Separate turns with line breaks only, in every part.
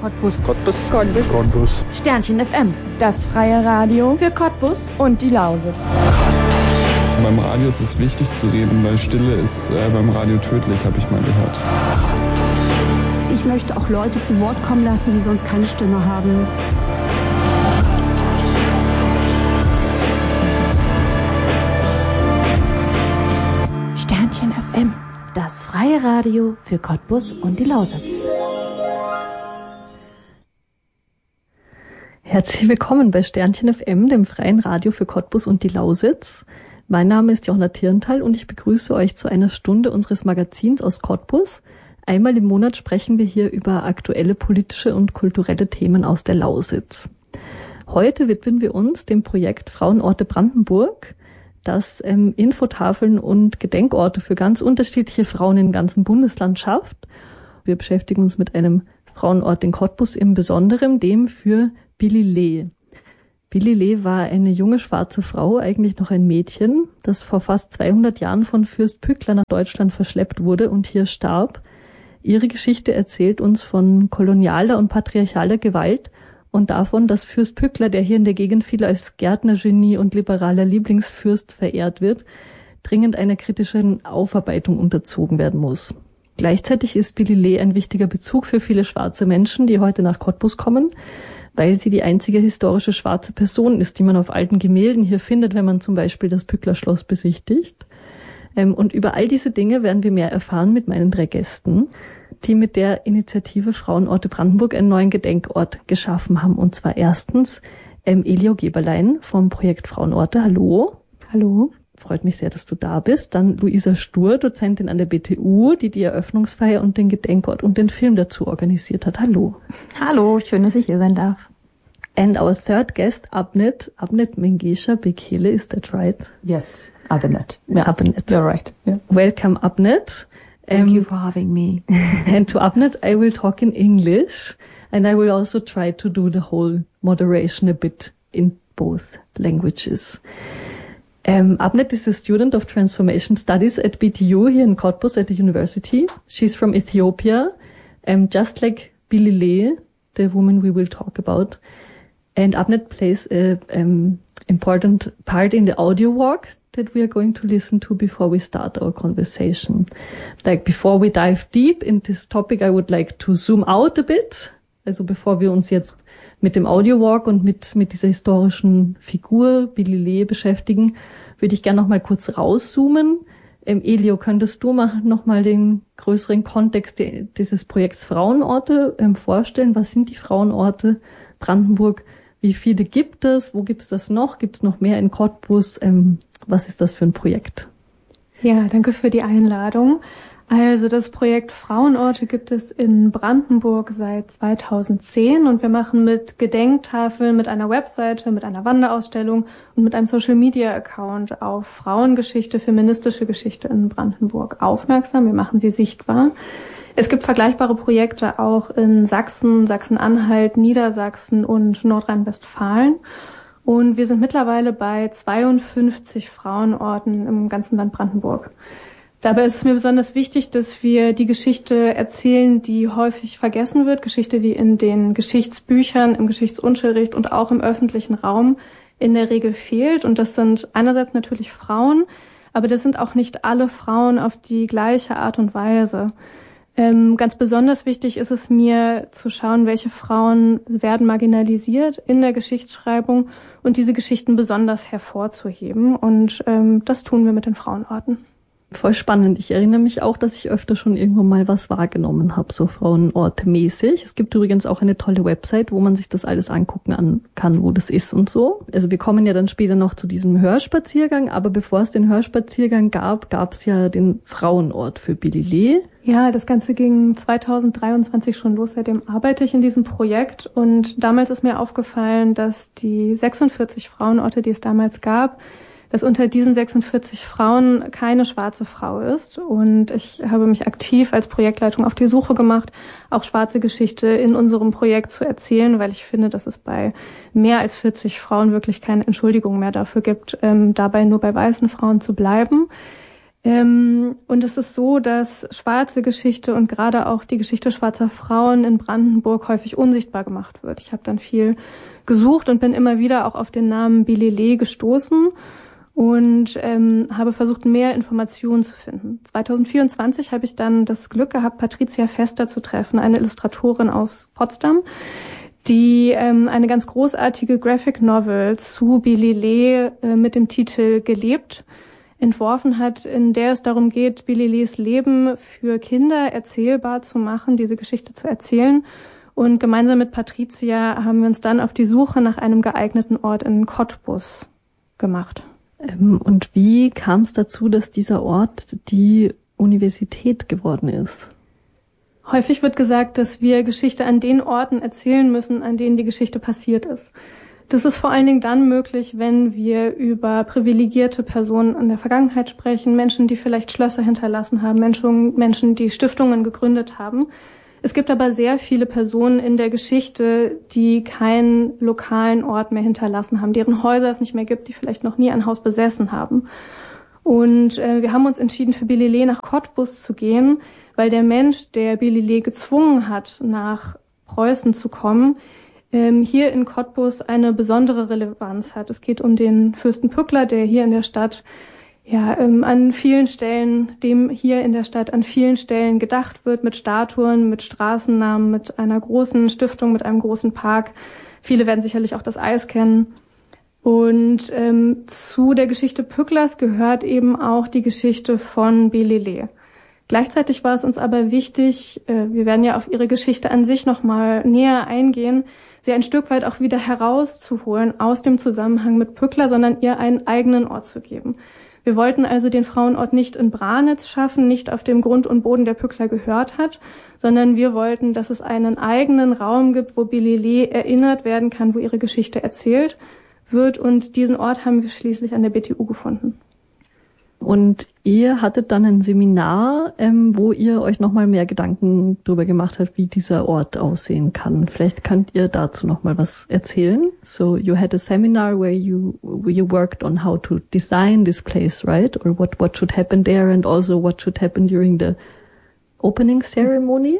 Cottbus.
Cottbus.
Cottbus.
Cottbus.
Sternchen FM.
Das freie Radio
für Cottbus
und die Lausitz.
Beim Radio ist es wichtig zu reden, weil Stille ist beim Radio tödlich, habe ich mal gehört.
Ich möchte auch Leute zu Wort kommen lassen, die sonst keine Stimme haben.
Sternchen FM. Das freie Radio für Cottbus und die Lausitz.
Herzlich willkommen bei Sternchen FM, dem freien Radio für Cottbus und die Lausitz. Mein Name ist Johanna Tierenthal und ich begrüße euch zu einer Stunde unseres Magazins aus Cottbus. Einmal im Monat sprechen wir hier über aktuelle politische und kulturelle Themen aus der Lausitz. Heute widmen wir uns dem Projekt Frauenorte Brandenburg, das Infotafeln und Gedenkorte für ganz unterschiedliche Frauen im ganzen Bundesland schafft. Wir beschäftigen uns mit einem Frauenort in Cottbus, im Besonderen dem für Billy Lee. Billy Lee war eine junge schwarze Frau, eigentlich noch ein Mädchen, das vor fast 200 Jahren von Fürst Pückler nach Deutschland verschleppt wurde und hier starb. Ihre Geschichte erzählt uns von kolonialer und patriarchaler Gewalt und davon, dass Fürst Pückler, der hier in der Gegend viel als Gärtnergenie und liberaler Lieblingsfürst verehrt wird, dringend einer kritischen Aufarbeitung unterzogen werden muss. Gleichzeitig ist Billy Lee ein wichtiger Bezug für viele schwarze Menschen, die heute nach Cottbus kommen, weil sie die einzige historische schwarze Person ist, die man auf alten Gemälden hier findet, wenn man zum Beispiel das Pückler-Schloss besichtigt. Und über all diese Dinge werden wir mehr erfahren mit meinen 3 Gästen, die mit der Initiative Frauenorte Brandenburg einen neuen Gedenkort geschaffen haben. Und zwar erstens Elio Geberlein vom Projekt Frauenorte. Hallo.
Hallo.
Freut mich sehr, dass du da bist. Dann Luisa Stur, Dozentin an der BTU, die die Eröffnungsfeier und den Gedenkort und den Film dazu organisiert hat. Hallo.
Hallo, schön, dass ich hier sein darf.
And our third guest, Abnet Mengesha Bekele, is that right?
Yes, Abnet.
Yeah. Abnet.
You're right. Yeah.
Welcome, Abnet.
Thank you for having me.
And to Abnet, I will talk in English, and I will also try to do the whole moderation a bit in both languages. Abnet is a student of Transformation Studies at BTU here in Cottbus at the university. She's from Ethiopia, just like Billy Lee, the woman we will talk about. And Abnet plays a important part in the audio walk that we are going to listen to before we start our conversation. Like before we dive deep in this topic, I would like to zoom out a bit. Also bevor wir uns jetzt mit dem Audio Walk und mit dieser historischen Figur Billy Lee beschäftigen, würde ich gerne noch mal kurz rauszoomen. Elio, könntest du noch mal den größeren Kontext dieses Projekts Frauenorte vorstellen? Was sind die Frauenorte Brandenburg? Wie viele gibt es? Wo gibt es das noch? Gibt es noch mehr in Cottbus? Was ist das für ein Projekt?
Ja, danke für die Einladung. Also das Projekt Frauenorte gibt es in Brandenburg seit 2010 und wir machen mit Gedenktafeln, mit einer Webseite, mit einer Wanderausstellung und mit einem Social-Media-Account auf Frauengeschichte, feministische Geschichte in Brandenburg aufmerksam. Wir machen sie sichtbar. Es gibt vergleichbare Projekte auch in Sachsen, Sachsen-Anhalt, Niedersachsen und Nordrhein-Westfalen. Und wir sind mittlerweile bei 52 Frauenorten im ganzen Land Brandenburg. Dabei ist es mir besonders wichtig, dass wir die Geschichte erzählen, die häufig vergessen wird, Geschichte, die in den Geschichtsbüchern, im Geschichtsunterricht und auch im öffentlichen Raum in der Regel fehlt. Und das sind einerseits natürlich Frauen, aber das sind auch nicht alle Frauen auf die gleiche Art und Weise. Ganz besonders wichtig ist es mir zu schauen, welche Frauen werden marginalisiert in der Geschichtsschreibung und diese Geschichten besonders hervorzuheben. Und das tun wir mit den Frauenorten.
Voll spannend. Ich erinnere mich auch, dass ich öfter schon irgendwo mal was wahrgenommen habe, so Frauenorte-mäßig. Es gibt übrigens auch eine tolle Website, wo man sich das alles angucken kann, wo das ist und so. Also wir kommen ja dann später noch zu diesem Hörspaziergang, aber bevor es den Hörspaziergang gab es ja den Frauenort für Billy Lee.
Ja, das Ganze ging 2023 schon los, seitdem arbeite ich in diesem Projekt und damals ist mir aufgefallen, dass die 46 Frauenorte, die es damals gab, dass unter diesen 46 Frauen keine schwarze Frau ist. Und ich habe mich aktiv als Projektleitung auf die Suche gemacht, auch schwarze Geschichte in unserem Projekt zu erzählen, weil ich finde, dass es bei mehr als 40 Frauen wirklich keine Entschuldigung mehr dafür gibt, dabei nur bei weißen Frauen zu bleiben. Und es ist so, dass schwarze Geschichte und gerade auch die Geschichte schwarzer Frauen in Brandenburg häufig unsichtbar gemacht wird. Ich habe dann viel gesucht und bin immer wieder auch auf den Namen Bilile gestoßen und habe versucht, mehr Informationen zu finden. 2024 habe ich dann das Glück gehabt, Patricia Vester zu treffen, eine Illustratorin aus Potsdam, die eine ganz großartige Graphic Novel zu Bilile mit dem Titel Gelebt entworfen hat, in der es darum geht, Bililes Leben für Kinder erzählbar zu machen, diese Geschichte zu erzählen. Und gemeinsam mit Patricia haben wir uns dann auf die Suche nach einem geeigneten Ort in Cottbus gemacht.
Und wie kam es dazu, dass dieser Ort die Universität geworden ist?
Häufig wird gesagt, dass wir Geschichte an den Orten erzählen müssen, an denen die Geschichte passiert ist. Das ist vor allen Dingen dann möglich, wenn wir über privilegierte Personen in der Vergangenheit sprechen, Menschen, die vielleicht Schlösser hinterlassen haben, Menschen, die Stiftungen gegründet haben. Es gibt aber sehr viele Personen in der Geschichte, die keinen lokalen Ort mehr hinterlassen haben, deren Häuser es nicht mehr gibt, die vielleicht noch nie ein Haus besessen haben. Und wir haben uns entschieden, für Bilile nach Cottbus zu gehen, weil der Mensch, der Bilile gezwungen hat, nach Preußen zu kommen, hier in Cottbus eine besondere Relevanz hat. Es geht um den Fürsten Pückler, der hier in der Stadt an vielen Stellen, dem hier in der Stadt an vielen Stellen gedacht wird, mit Statuen, mit Straßennamen, mit einer großen Stiftung, mit einem großen Park. Viele werden sicherlich auch das Eis kennen. Und zu der Geschichte Pücklers gehört eben auch die Geschichte von Bilile. Gleichzeitig war es uns aber wichtig, wir werden ja auf ihre Geschichte an sich nochmal näher eingehen, sie ein Stück weit auch wieder herauszuholen aus dem Zusammenhang mit Pückler, sondern ihr einen eigenen Ort zu geben. Wir wollten also den Frauenort nicht in Branitz schaffen, nicht auf dem Grund und Boden, der Pückler gehört hat, sondern wir wollten, dass es einen eigenen Raum gibt, wo Bilile erinnert werden kann, wo ihre Geschichte erzählt wird. Und diesen Ort haben wir schließlich an der BTU gefunden.
Und ihr hattet dann ein Seminar, wo ihr euch nochmal mehr Gedanken darüber gemacht habt, wie dieser Ort aussehen kann. Vielleicht könnt ihr dazu nochmal was erzählen. So you had a seminar where you worked on how to design this place, right? Or what should happen there and also what should happen during the opening ceremony?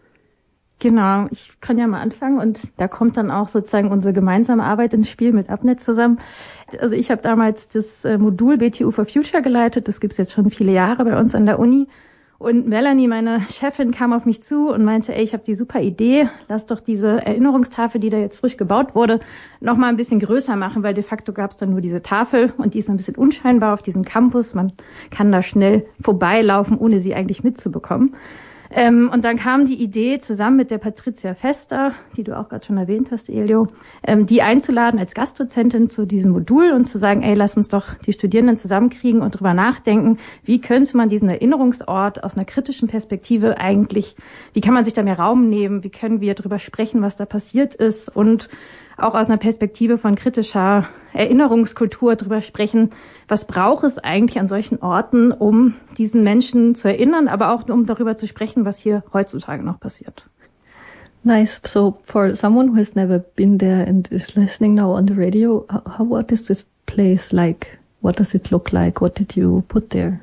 Genau, ich kann ja mal anfangen und da kommt dann auch sozusagen unsere gemeinsame Arbeit ins Spiel mit Abnet zusammen. Also ich habe damals das Modul BTU for Future geleitet, das gibt's jetzt schon viele Jahre bei uns an der Uni. Und Melanie, meine Chefin, kam auf mich zu und meinte, ich habe die super Idee, lass doch diese Erinnerungstafel, die da jetzt frisch gebaut wurde, noch mal ein bisschen größer machen, weil de facto gab's dann nur diese Tafel und die ist ein bisschen unscheinbar auf diesem Campus. Man kann da schnell vorbeilaufen, ohne sie eigentlich mitzubekommen. Und dann kam die Idee, zusammen mit der Patricia Vester, die du auch gerade schon erwähnt hast, Elio, die einzuladen als Gastdozentin zu diesem Modul und zu sagen, lass uns doch die Studierenden zusammenkriegen und drüber nachdenken, wie könnte man diesen Erinnerungsort aus einer kritischen Perspektive eigentlich, wie kann man sich da mehr Raum nehmen, wie können wir drüber sprechen, was da passiert ist und auch aus einer Perspektive von kritischer Erinnerungskultur drüber sprechen, was braucht es eigentlich an solchen Orten, um diesen Menschen zu erinnern, aber auch um darüber zu sprechen, was hier heutzutage noch passiert.
Nice. So for someone who has never been there and is listening now on the radio, what is this place like? What does it look like? What did you put there?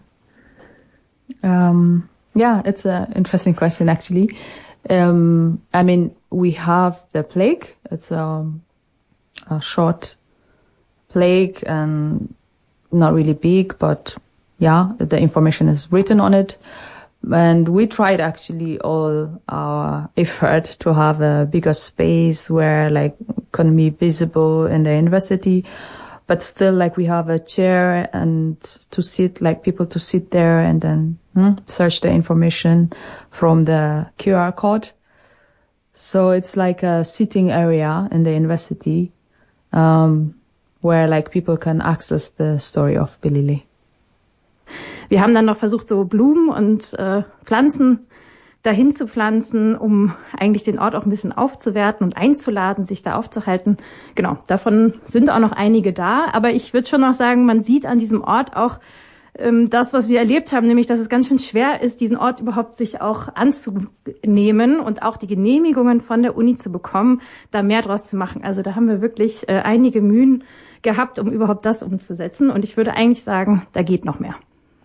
Yeah, it's an interesting question actually. I mean, we have the plaque. It's a short plaque and not really big, but yeah, the information is written on it. And we tried actually all our effort to have a bigger space where like can be visible in the university, but still like we have a chair and to sit, like people to sit there and then search the information from the QR code. So it's like a sitting area in the university, where like people can access the story of Bilile.
Wir haben dann noch versucht, so Blumen und Pflanzen dahin zu pflanzen, um eigentlich den Ort auch ein bisschen aufzuwerten und einzuladen, sich da aufzuhalten. Genau, davon sind auch noch einige da. Aber ich würde schon noch sagen, man sieht an diesem Ort auch das, was wir erlebt haben, nämlich, dass es ganz schön schwer ist, diesen Ort überhaupt sich auch anzunehmen und auch die Genehmigungen von der Uni zu bekommen, da mehr draus zu machen. Also da haben wir wirklich einige Mühen gehabt, um überhaupt das umzusetzen. Und ich würde eigentlich sagen, da geht noch mehr.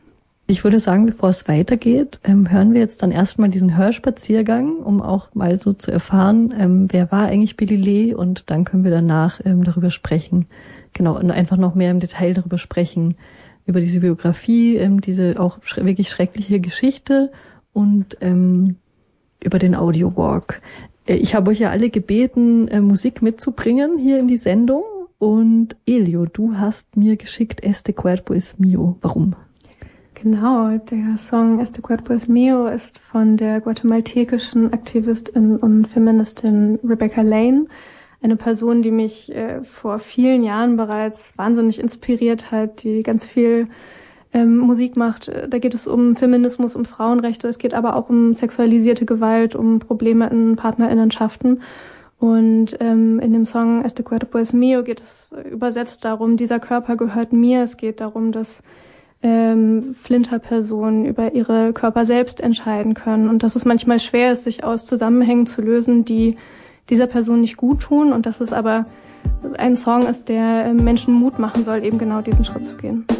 Ich würde sagen, bevor es weitergeht, hören wir jetzt dann erstmal diesen Hörspaziergang, um auch mal so zu erfahren, wer war eigentlich Billy Lee, und dann können wir danach darüber sprechen. Genau, und einfach noch mehr im Detail darüber sprechen, über diese Biografie, diese auch wirklich schreckliche Geschichte und über den Audio-Walk. Ich habe euch ja alle gebeten, Musik mitzubringen hier in die Sendung, und Elio, du hast mir geschickt Este Cuerpo es Mio. Warum?
Genau, der Song Este Cuerpo es Mio ist von der guatemaltekischen Aktivistin und Feministin Rebecca Lane, eine Person, die mich vor vielen Jahren bereits wahnsinnig inspiriert hat, die ganz viel Musik macht. Da geht es um Feminismus, um Frauenrechte, es geht aber auch um sexualisierte Gewalt, um Probleme in Partnerinnenschaften. Und in dem Song Este Cuerpo es Mio geht es übersetzt darum, dieser Körper gehört mir. Es geht darum, dass Flinterpersonen über ihre Körper selbst entscheiden können und dass es manchmal schwer ist, sich aus Zusammenhängen zu lösen, die dieser Person nicht gut tun, und dass es aber ein Song ist, der Menschen Mut machen soll, eben genau diesen Schritt zu gehen.